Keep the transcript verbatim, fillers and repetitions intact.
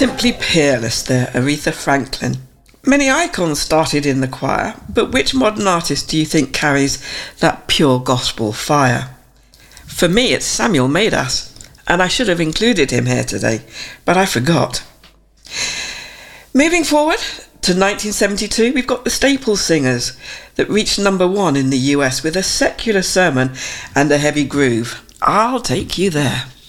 Simply peerless there, Aretha Franklin. Many icons started in the choir, but which modern artist do you think carries that pure gospel fire? For me, it's Samuel Madas, and I should have included him here today, but I forgot. Moving forward to nineteen seventy-two, we've got the Staple Singers that reached number one in the U S with a secular sermon and a heavy groove. I'll Take You There.